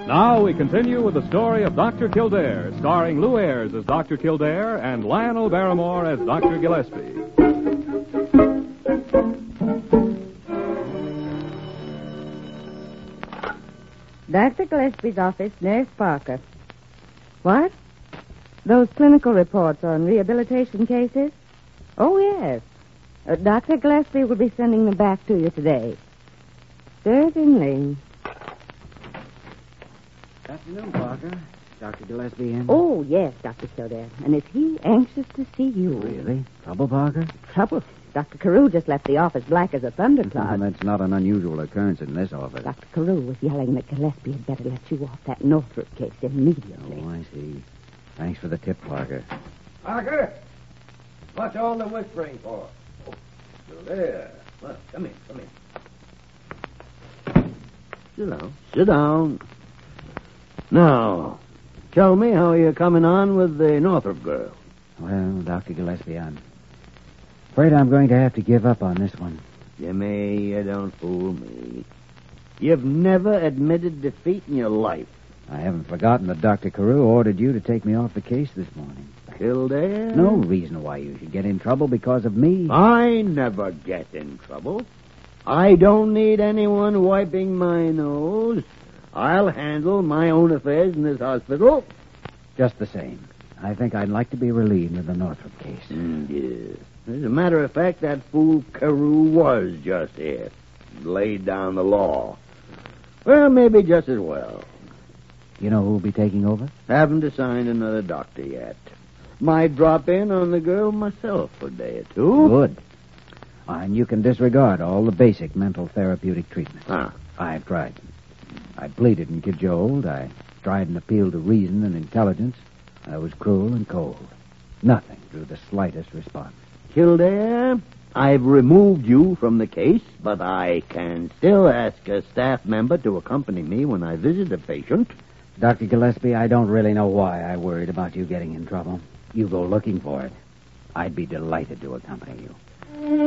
Now we continue with the story of Dr. Kildare, starring Lou Ayres as Dr. Kildare and Lionel Barrymore as Dr. Gillespie. Dr. Gillespie's office, Nurse Parker. What? Those clinical reports on rehabilitation cases? Oh, yes. Dr. Gillespie will be sending them back to you today. Certainly. Afternoon, Parker. Dr. Gillespie in? Oh, yes, Dr. Kildare. And is he anxious to see you? Really? Trouble, Parker? Trouble. Dr. Carew just left the office black as a thundercloud. That's not an unusual occurrence in this office. Dr. Carew was yelling that Gillespie had better let you off that Northrop case immediately. Oh, I see. Thanks for the tip, Parker. Parker, what's all the whispering for? Oh, still there. Well, come in. Sit down. Now, tell me how you're coming on with the Northrop girl. Well, Dr. Gillespie, I'm afraid I'm going to have to give up on this one. Jimmy, you don't fool me. You've never admitted defeat in your life. I haven't forgotten that Dr. Carew ordered you to take me off the case this morning. Kildare? No reason why you should get in trouble because of me. I never get in trouble. I don't need anyone wiping my nose. I'll handle my own affairs in this hospital. Just the same, I think I'd like to be relieved of the Northrop case. Yes. As a matter of fact, that fool Carew was just here. Laid down the law. Well, maybe just as well. You know who'll be taking over? Haven't assigned another doctor yet. Might drop in on the girl myself for a day or two. Good. And you can disregard all the basic mental therapeutic treatments. I've tried. I pleaded and cajoled. I tried an appeal to reason and intelligence. I was cruel and cold. Nothing drew the slightest response. Kildare, I've removed you from the case, but I can still ask a staff member to accompany me when I visit a patient. Dr. Gillespie, I don't really know why I worried about you getting in trouble. You go looking for it. I'd be delighted to accompany you.